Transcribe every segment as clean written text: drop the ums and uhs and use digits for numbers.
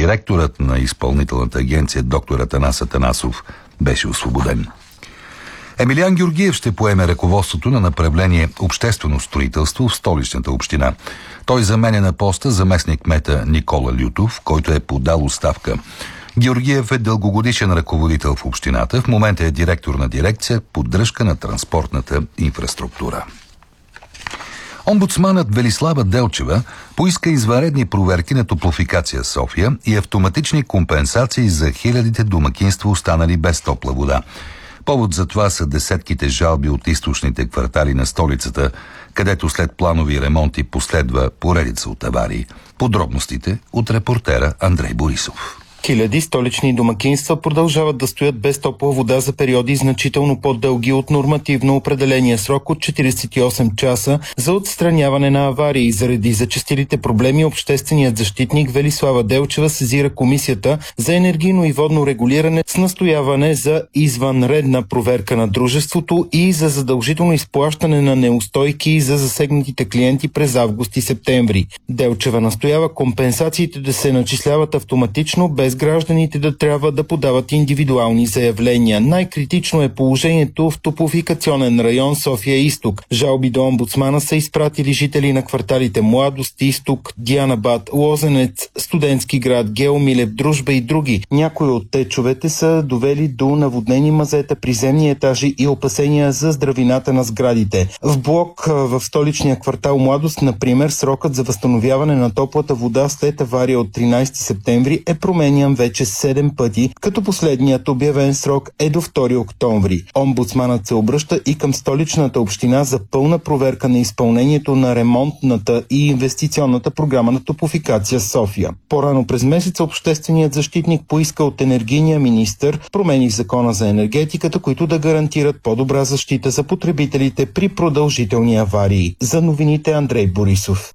Директорът на изпълнителната агенция доктор Атанас Атанасов беше освободен. Емилиан Георгиев ще поеме ръководството на направление обществено строителство в Столичната община. Той заменя на поста заместник-кмета Никола Лютов, който е подал оставка. Георгиев е дългогодишен ръководител в общината. В момента е директор на дирекция поддръжка на транспортната инфраструктура. Омбудсманът Велислава Делчева поиска извънредни проверки на Топлофикация София и автоматични компенсации за хилядите домакинства, останали без топла вода. Повод за това са десетките жалби от източните квартали на столицата, където след планови ремонти последва поредица от аварии. Подробностите от репортера Андрей Борисов. Хиляди столични домакинства продължават да стоят без топла вода за периоди значително по-дълги от нормативно определения срок от 48 часа за отстраняване на аварии. Заради зачестилите проблеми, общественият защитник Велислава Делчева сезира Комисията за енергийно и водно регулиране с настояване за извънредна проверка на дружеството и за задължително изплащане на неустойки за засегнатите клиенти през август и септември. Делчева настоява компенсациите да се начисляват автоматично, без гражданите да трябва да подават индивидуални заявления. Най-критично е положението в Топлофикационен район София-Изток. Жалби до омбудсмана са изпратили жители на кварталите Младост, Изток, Дианабад, Лозенец, Студентски град, Геомилев, Дружба и други. Някои от течовете са довели до наводнени мазета, приземни етажи и опасения за здравината на сградите. В блок в столичния квартал Младост, например, срокът за възстановяване на топлата вода след авария от 13 септември е променян вече 7 пъти, като последният обявен срок е до 2 октомври. Омбудсманът се обръща и към столичната община за пълна проверка на изпълнението на ремонтната и инвестиционната програма на Топлофикация София. По-рано през месеца общественият защитник поиска от енергийния министър промени в закона за енергетиката, които да гарантират по-добра защита за потребителите при продължителни аварии. За новините Андрей Борисов.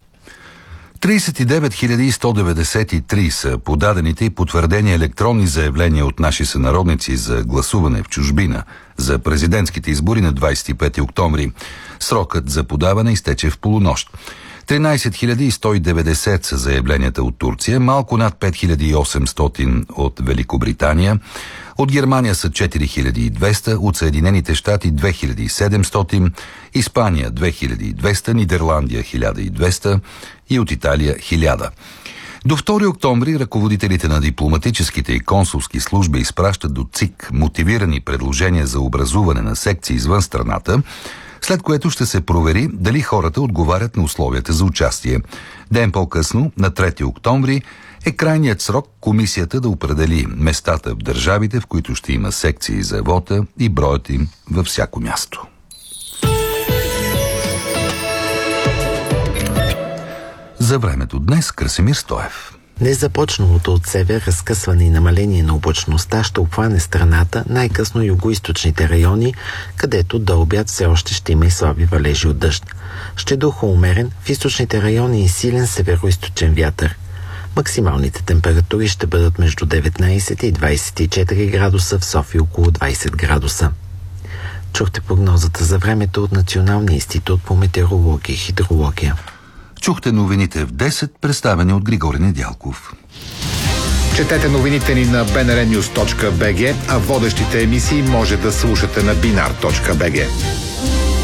39 193 са подадените и потвърдени електронни заявления от наши сънародници за гласуване в чужбина за президентските избори на 25 октомври. Срокът за подаване изтече в полунощ. 13 190 са заявленията от Турция, малко над 5800 от Великобритания, от Германия са 4200, от Съединените щати 2700, Испания 2200, Нидерландия 1200 и от Италия 1000. До 2 октомври ръководителите на дипломатическите и консулски служби изпращат до ЦИК мотивирани предложения за образуване на секции извън страната, след което ще се провери дали хората отговарят на условията за участие. Ден по-късно, на 3 октомври, е крайният срок комисията да определи местата в държавите, в които ще има секции за вота и броят им във всяко място. За времето днес Красимир Стоев. Незапочналото от север разкъсване и намаление на облачността ще обхване страната, най-късно югоизточните райони, където до обяд все още ще има и слаби валежи от дъжд. Ще духа умерен, в източните райони и силен североизточен вятър. Максималните температури ще бъдат между 19 и 24 градуса, в София около 20 градуса. Чухте прогнозата за времето от Националния институт по метеорология и хидрология. Чухте новините в 10, представени от Григорий Недялков. Четете новините ни на bnrnews.bg, а водещите емисии може да слушате на binar.bg.